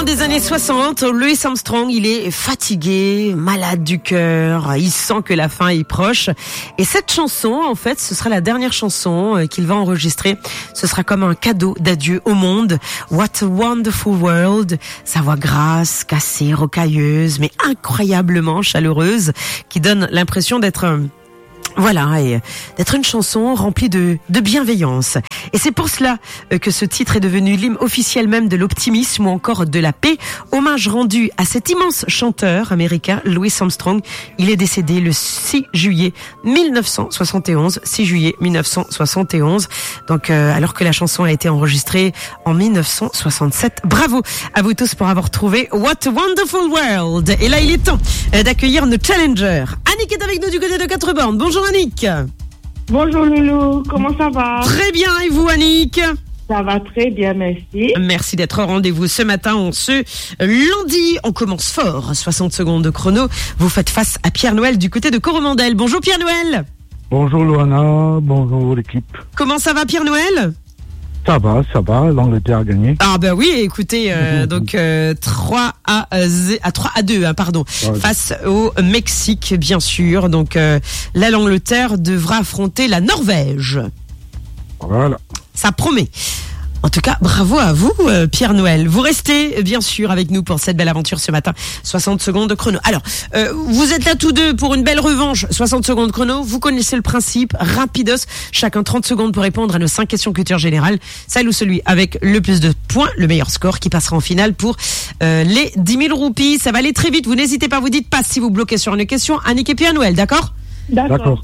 des années 60, Louis Armstrong, il est fatigué, malade du cœur, il sent que la fin est proche. Et cette chanson, en fait, ce sera la dernière chanson qu'il va enregistrer. Ce sera comme un cadeau d'adieu au monde. What a Wonderful World. Sa voix grasse, cassée, rocailleuse, mais incroyablement chaleureuse, qui donne l'impression d'être... Voilà, et d'être une chanson remplie de bienveillance. Et c'est pour cela que ce titre est devenu l'hymne officiel même de l'optimisme ou encore de la paix. Hommage rendu à cet immense chanteur américain, Louis Armstrong. Il est décédé le 6 juillet 1971. 6 juillet 1971. Donc, alors que la chanson a été enregistrée en 1967. Bravo à vous tous pour avoir trouvé What a Wonderful World. Et là, il est temps d'accueillir nos challengers. Annick est avec nous du côté de Quatre-Bornes. Bonjour Annick. Bonjour Loulou, comment ça va? Très bien, et vous Annick? Ça va très bien, merci. Merci d'être au rendez-vous ce matin, ce lundi. On commence fort, 60 secondes de chrono. Vous faites face à Pierre-Noël du côté de Coromandel. Bonjour Pierre-Noël. Bonjour Loana, bonjour l'équipe. Comment ça va Pierre-Noël? Ça va, l'Angleterre a gagné. Ah ben oui, écoutez, donc 3 à 2, pardon, face au Mexique, bien sûr. Donc là, l'Angleterre devra affronter la Norvège. Voilà. Ça promet. En tout cas, bravo à vous, Pierre-Noël. Vous restez, bien sûr, avec nous pour cette belle aventure ce matin. 60 secondes de chrono. Alors, vous êtes là tous deux pour une belle revanche. 60 secondes chrono. Vous connaissez le principe. Rapidos. Chacun 30 secondes pour répondre à nos 5 questions culture générale. Celle ou celui avec le plus de points, le meilleur score qui passera en finale pour les 10 000 roupies. Ça va aller très vite. Vous n'hésitez pas, vous dites pas si vous bloquez sur une question. Annick et Pierre-Noël, d'accord? D'accord.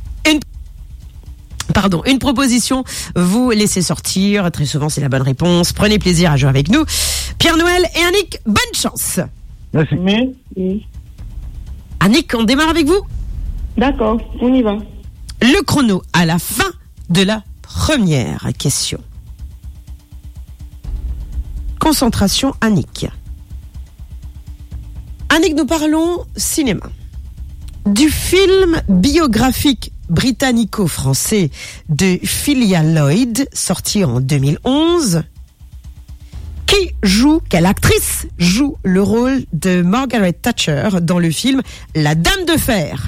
Une proposition, vous laissez sortir. Très souvent, c'est la bonne réponse. Prenez plaisir à jouer avec nous. Pierre-Noël et Annick, bonne chance. Merci. Merci. Annick, on démarre avec vous? D'accord, on y va. Le chrono à la fin de la première question. Concentration, Annick. Annick, nous parlons cinéma. Du film biographique britannico-français de Phylia Lloyd, sorti en 2011. Quelle actrice joue le rôle de Margaret Thatcher dans le film La Dame de Fer?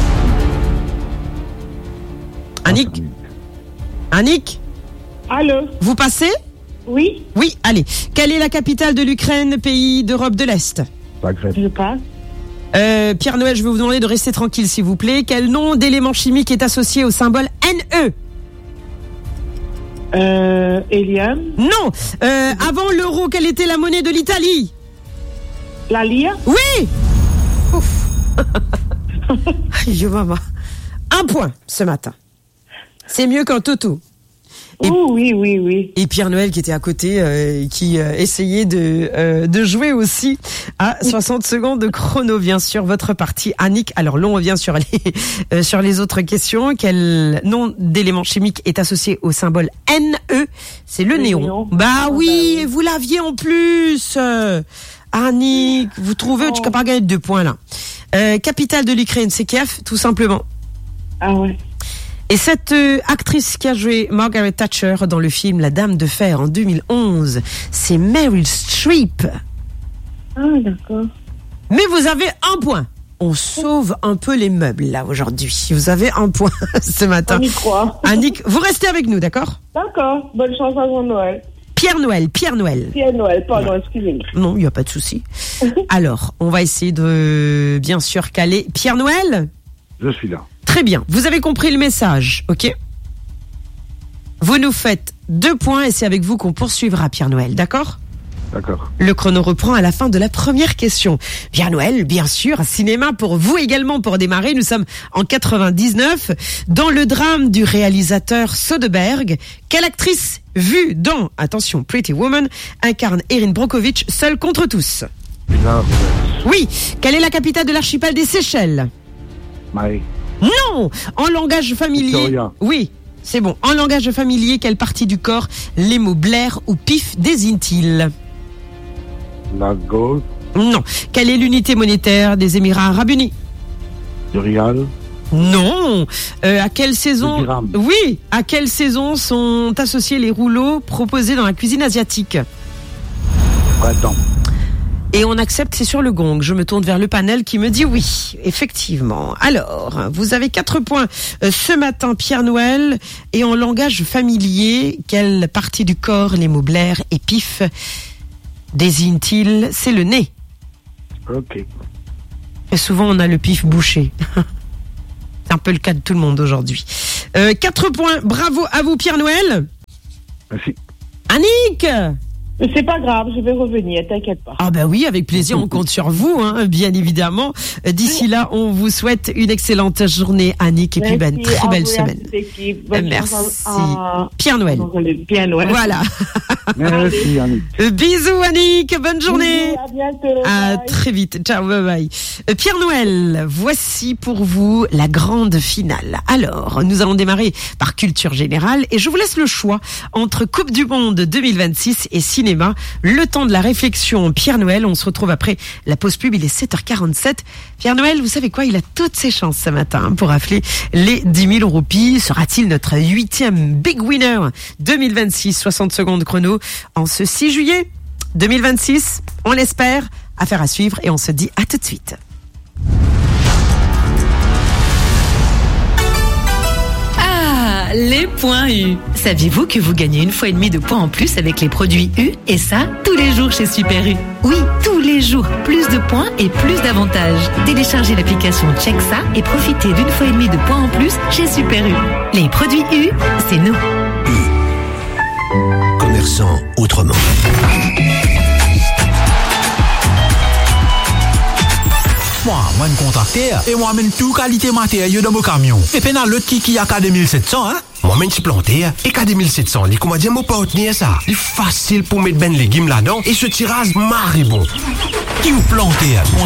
Annick? Allô? Vous passez? Oui? Oui, allez. Quelle est la capitale de l'Ukraine, pays d'Europe de l'Est? Je passe. Pierre-Noël, je vais vous demander de rester tranquille, s'il vous plaît. Quel nom d'élément chimique est associé au symbole Ne? Hélium. Non. Avant l'euro, quelle était la monnaie de l'Italie? La lire? Oui. Ouf. Aïe, maman. 1 point ce matin. C'est mieux qu'un toto. Oui. Et Pierre-Noël qui était à côté, qui essayait de jouer aussi à 60 secondes de chrono, bien sûr. Votre partie, Annick. Alors, l'on revient sur les autres questions. Quel nom d'élément chimique est associé au symbole Ne? C'est le néon. Bah oui, et vous l'aviez en plus. Annick, vous trouvez, tu peux pas gagner 2 points là. Capitale de l'Ukraine, c'est Kiev, tout simplement. Ah ouais. Et cette actrice qui a joué Margaret Thatcher dans le film La Dame de Fer en 2011, c'est Meryl Streep. Ah, d'accord. Mais vous avez 1 point. On sauve un peu les meubles là aujourd'hui. Vous avez 1 point ce matin. On y croit. Annick, vous restez avec nous, d'accord? D'accord. Bonne chance à Jean-Noël. Pierre-Noël. Pierre-Noël, pardon, excusez-moi. Non, il n'y a pas de souci. Alors, on va essayer de bien sûr caler Pierre-Noël. Je suis là. Très bien, vous avez compris le message, ok? Vous nous faites 2 points et c'est avec vous qu'on poursuivra, Pierre-Noël, d'accord? D'accord. Le chrono reprend à la fin de la première question. Pierre-Noël, bien sûr, cinéma pour vous également pour démarrer. Nous sommes en 99. Dans le drame du réalisateur Soderbergh, quelle actrice vue dans, attention, Pretty Woman, incarne Erin Brockovich, seule contre tous? Oui, quelle est la capitale de l'archipel des Seychelles? Marie. Non! En langage familier. Victoria. Oui, c'est bon. En langage familier, quelle partie du corps les mots blaire ou pif désignent-ils? La gauche. Non. Quelle est l'unité monétaire des Émirats Arabes Unis? Du rial. Non. À quelle saison? Le dirham. Oui. À quelle saison sont associés les rouleaux proposés dans la cuisine asiatique? Printemps. Et on accepte, c'est sur le gong. Je me tourne vers le panel qui me dit oui, effectivement. Alors, vous avez 4 points ce matin, Pierre Noël. Et en langage familier, quelle partie du corps les mots blaire et pif désignent-ils? C'est le nez. Ok. Et souvent, on a le pif bouché. C'est un peu le cas de tout le monde aujourd'hui. 4 points. Bravo à vous, Pierre Noël. Merci. Annick! Mais c'est pas grave, je vais revenir, t'inquiète pas. Ah ben oui, avec plaisir, on compte sur vous, hein, bien évidemment. D'ici là, on vous souhaite une excellente journée, Annick, et puis une très belle semaine. Merci. Pierre Noël. Pierre Noël. Voilà. Merci, Annick. Bisous, Annick, bonne journée. À bientôt. À Bye. très vite. Ciao, bye bye. Pierre Noël, voici pour vous la grande finale. Alors, nous allons démarrer par culture générale et je vous laisse le choix entre Coupe du Monde 2026 et cinéma. Le temps de la réflexion. Pierre Noël, on se retrouve après la pause pub, il est 7h47. Pierre Noël, vous savez quoi? Il a toutes ses chances ce matin pour rafler les 10 000 roupies. Sera-t-il notre 8e big winner 2026? 60 secondes chrono en ce 6 juillet 2026. On l'espère. Affaire à suivre et on se dit à tout de suite. Les points U. Saviez-vous que vous gagnez 1,5 fois de points en plus avec les produits U? Et ça, tous les jours chez Super U. Oui, tous les jours. Plus de points et plus d'avantages. Téléchargez l'application Check ça et profitez d'1,5 fois de points en plus chez Super U. Les produits U, c'est nous. Commerçant autrement. Moi, me contacter et moi, mène tout qualité matériel dans mon camion. Et puis, dans l'autre qui a K2700, hein? Moi, je suis planté, et K2700, les comment dire, moi, pas retenir ça. C'est facile pour mettre ben légumes là-dedans, et ce tirage marre bon. Qui vous plantez,